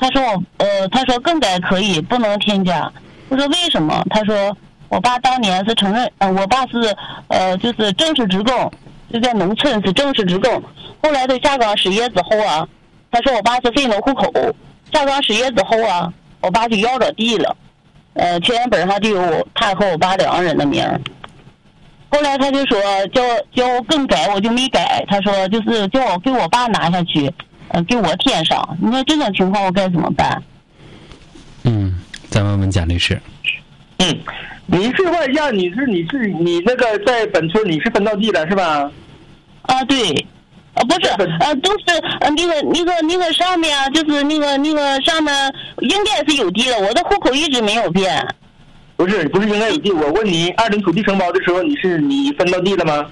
他说更改可以，不能添加。我说为什么？他说我爸当年是承认，我爸是就是正式职工，就在农村是正式职工。后来他下岗失业之后啊，他说我爸是非农户口，下岗失业之后啊，我爸就要着地了，签原本上就有他和我爸2个人的名。后来他就说叫我更改，我就没改。他说就是叫我给我爸拿下去，给我添上。你说这种情况我该怎么办？ 再问问贾律师。 你是问一下，你那个在本村你是分到地了是吧？ 啊，对，不是，都是那个上面啊，就是那个上面应该是有地了，我的户口一直没有变。 不是应该有地，我问你，2等土地承包的时候你分到地了吗？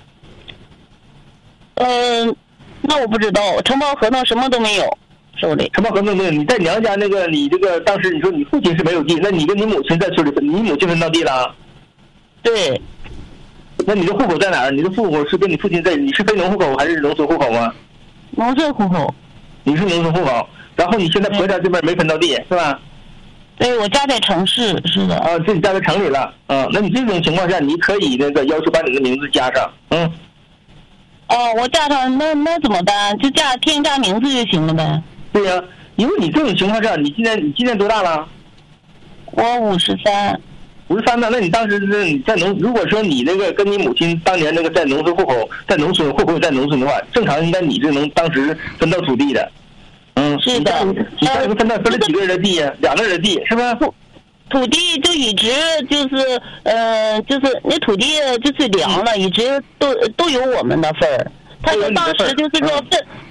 那我不知道，承包合同什么都没有手里。 承包合同没有，你在娘家那个，你这个当时你说你父亲是没有地，那你跟你母亲在村里分，你母亲分到地了？ 对。 那你的户口在哪儿？你的户口是跟你父亲在，你是非农户口还是农村户口吗？ 农村户口。 你是农村户口，然后你现在婆家这边没分到地是吧？ 对，我家在城市，是的。 这你家在城里了，那你这种情况下，你可以那个要求把你的名字加上， 我加上那怎么办？就添加名字就行了呗。 对呀，因为你这种情况下，你今年多大了？ 我53。 53呢？那你当时是你在如果说你那个跟你母亲当年那个在农村户口，在农村户口在农村的话，正常应该你是能当时分到土地的。 是的。 你当时分了几个人的地呀？2个人的地是吧？ 土地就一直就是那土地就是凉了，一直都有我们的份儿。他说当时就是说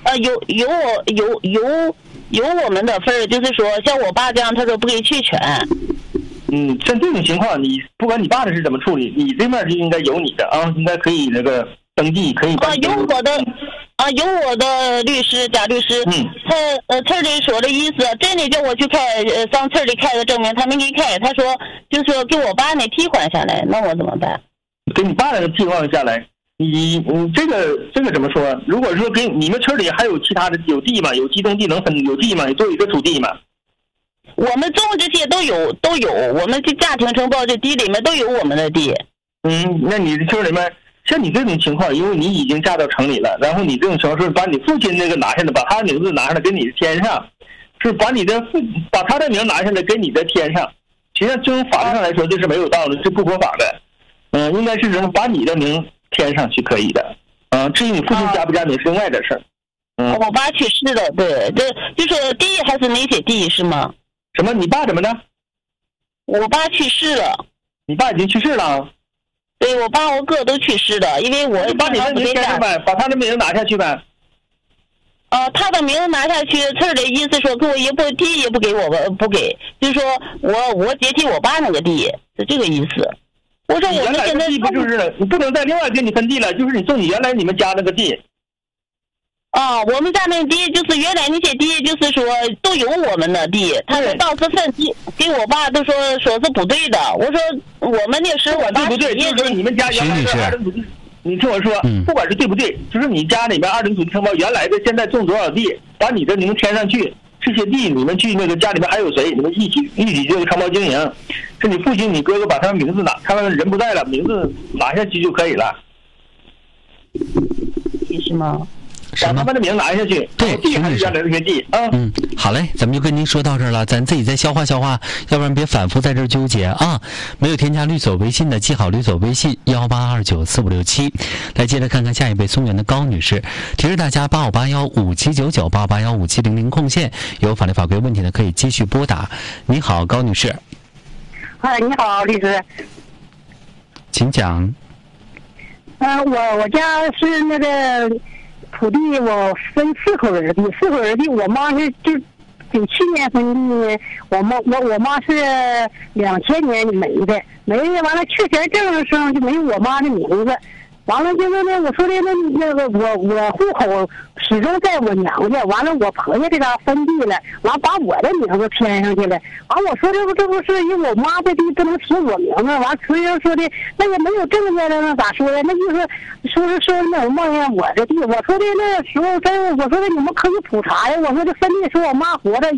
有我们的份儿，就是说像我爸这样，他说不给去全。 像这种情况，你不管你爸的是怎么处理，你这面就应该有你的应该可以那个登记，可以有我的律师贾律师。他村里说的意思，真的叫我去上村里开个证明，他没给开。他说就说给我爸那替换下来，那我怎么办？给你爸那个替换下来，你这个怎么说？如果说给你们村里还有其他的有地吗？有机动地能分有地吗？有多有一个土地吗？ 我们种这些都有，我们这家庭承包这地里面都有我们的地。 那你的村里面像你这种情况，因为你已经嫁到城里了，然后你这种情况是把你父亲那个拿下来，把他的名字拿下来给你的添上，是把他的名拿下来给你的添上。实际上从法律上来说这是没有道理，是不合法的。应该是说把你的名添上去可以的。至于你父亲加不加名是另外的事儿。 我爸去世了，对，这就是地还是那些地是吗？ 什么？你爸怎么的？ 我爸去世了。 你爸已经去世了？ 对，我爸我哥都去世了，因为我把你的名填上呗，把他的名拿下去呗。 他的名拿下去，村里意思说给我地也不给我不给，就是说我接替我爸那个地，是这个意思。我说我们现在地不就是你不能再另外给你分地了，就是你送你原来你们家那个地。 我们家那地就是原来那些地，就是说都有我们的地。他说当时分地给我爸都说是不对的。我说我们那时候我爸不对，就是说你们家原来是2等土地，你听我说，不管是对不对，就是你家里面2等土地承包原来的现在种多少地，把你的名填上去，这些地你们去那个家里面还有谁，你们一起这个承包经营。是你父亲你哥哥把他名字他们人不在了，名字拿下去就可以了。 是吗？ 把他们的名拿下去， 对， 地还是原来那些地好嘞，咱们就跟您说到这儿了，咱自己再消化消化，要不然别反复在这儿纠结啊。没有添加律所微信的，记好律所微信18294567。来接着看看下一位松原的高女士，提示大家8581579985815700空线，有法律法规问题的可以继续拨打。你好，高女士。 你好，律师。 请讲。 我家是那个土地，我分4口人地，4口人地，我妈是就97年分地，我妈是2000年没的，完了确权证上就没有我妈的名字。完了就是呢，我说的那个我户口始终在我娘家，完了我婆家这嘎分地了，完把我的名字填上去了，完我说这不是因为我妈的地不能写我名字，完所以说的那也没有证件了，那咋说呀？那就是说那我冒验我的地，我说的那时候我说的你们可以普查呀，我说的分地说我妈活着。